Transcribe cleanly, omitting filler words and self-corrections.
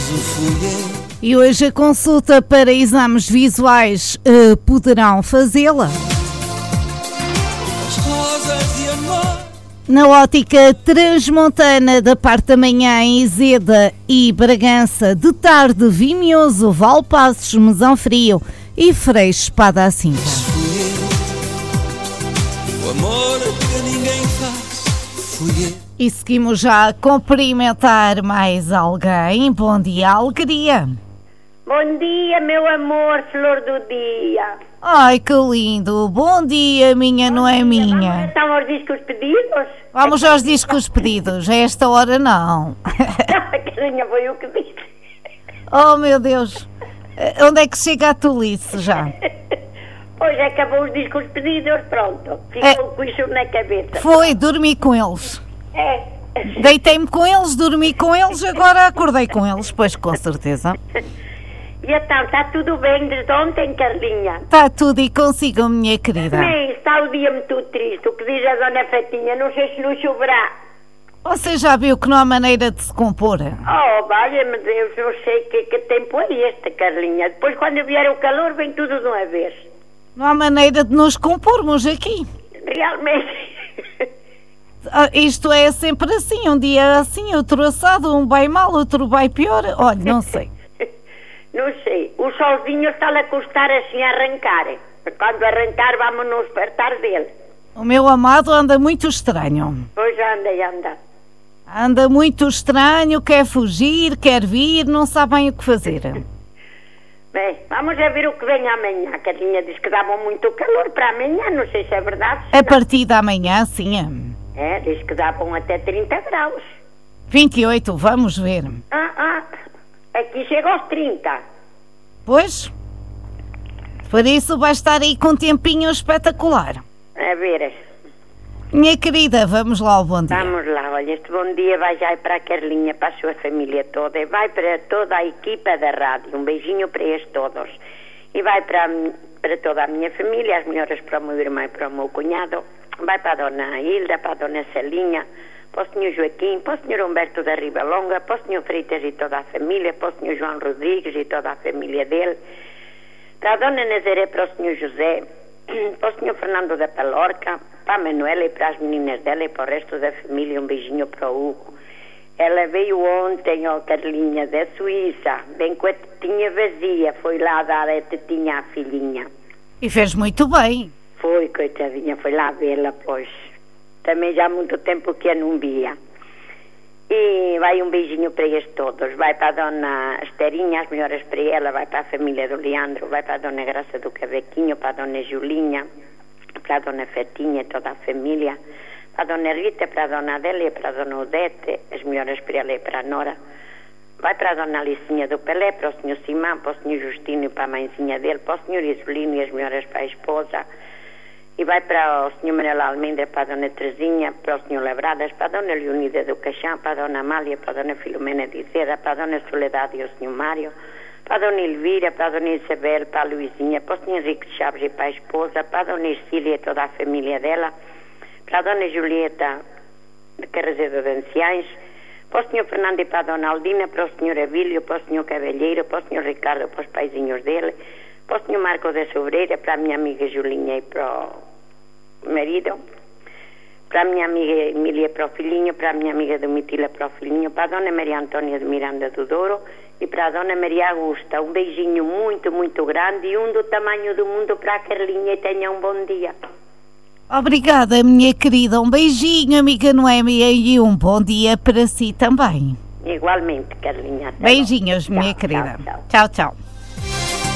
E hoje a consulta para exames visuais poderão fazê-la na Ótica Transmontana, da parte da manhã em Izeda e Bragança, de tarde Vimioso, Valpassos, Mesão Frio e Freixo Espada à Cinta. E seguimos já a cumprimentar mais alguém. Bom dia, alegria. Bom dia, meu amor, flor do dia. Ai, que lindo. Bom dia, minha não é minha. Vamos então aos discos pedidos? Vamos aos discos pedidos. A esta hora não. A carinha foi o que disse. Oh, meu Deus. Onde é que chega a tolice já? Hoje acabou os discos pedidos, pronto. Ficou com isso na cabeça. Foi, dormi com eles. Deitei-me com eles, dormi com eles, agora acordei com eles, pois com certeza. E então, está tudo bem desde ontem, Carlinha? Está tudo e consigo, minha querida. Bem, está o dia muito triste, o que diz a Dona Fetinha, não sei se não choverá. Você já viu que não há maneira de se compor? Oh, valha-me Deus, não sei que tempo é este, Carlinha. Depois, quando vier o calor, vem tudo de uma vez. Não há maneira de nos compormos aqui. Realmente. Isto é sempre assim, um dia assim, outro assado, um vai mal, outro vai pior. Olha, não sei. Não sei, o solzinho está-lhe a custar assim a arrancar. Quando arrancar, vamos nos despertar dele. O meu amado anda muito estranho. Pois anda. Anda muito estranho, quer fugir, quer vir, não sabe bem o que fazer. Bem, vamos a ver o que vem amanhã. A Carlinha disse que dava muito calor para amanhã, não sei se é verdade. A partir da manhã, sim. Diz que davam até 30 graus. 28, vamos ver. Aqui chega aos 30. Pois, por isso vai estar aí com um tempinho espetacular. A ver. Minha querida, vamos lá ao bom dia. Vamos lá, olha, este bom dia vai já para a Carlinha, para a sua família toda, e vai para toda a equipa da rádio, um beijinho para eles todos. E vai para toda a minha família, as melhoras para o meu irmão e para o meu cunhado, vai para a Dona Hilda, para a Dona Celinha, para o Sr. Joaquim, para o Sr. Humberto da Ribalonga, para o Sr. Freitas e toda a família, para o Sr. João Rodrigues e toda a família dele, para a Dona Nazaré, para o Sr. José, para o Sr. Fernando da Palorca, para a Manuela e para as meninas dela e para o resto da família, um beijinho para o Hugo. Ela veio ontem, Carlinha, da Suíça, bem com a tetinha vazia, foi lá dar a tetinha à filhinha. E fez muito bem. Foi, coitadinha, foi lá vê-la, pois. Também já há muito tempo que a não via. E vai um beijinho para eles todos. Vai para a Dona Esterinha, as melhoras para ela, vai para a família do Leandro, vai para a Dona Graça do Cavaquinho, para a Dona Julinha, para a Dona Fetinha, toda a família, para a Dona Rita, para a Dona Adélia, para a Dona Odete, as melhoras para ela e para a Nora. Vai para a Dona Alicinha do Pelé, para o Sr. Simão, para o Sr. Justino e para a mãezinha dele, para o Sr. Isolino e as melhoras para a esposa. E vai para o Sr. Manuel Almendra, para a Dona Terezinha, para o Sr. Labradas, para a Dona Leonida do Caixão, para a Dona Amália, para a Dona Filomena de Izeda, para a Dona Soledade e o Sr. Mário, para a Dona Elvira, para a Dona Isabel, para a Luizinha, para o Sr. Henrique de Chaves e para a esposa, para a Dona Ercília e toda a família dela, para a Dona Julieta de Carrazedo de Anciães, para o Sr. Fernando e para a Dona Aldina, para o Sr. Abílio, para o Sr. Cavalheiro, para o Sr. Ricardo, para os paizinhos dele, para o Sr. Marco da Sobreira, para a minha amiga Julinha e para o marido, para a minha amiga Emília, para o filhinho, para a minha amiga Domitila, para o filhinho, para a Dona Maria Antônia de Miranda do Douro e para a Dona Maria Augusta. Um beijinho muito, muito grande e um do tamanho do mundo para a Carlinha e tenha um bom dia. Obrigada, minha querida. Um beijinho, amiga Noémia, e um bom dia para si também. Igualmente, Carlinha. Beijinhos, minha querida. Tchau, tchau.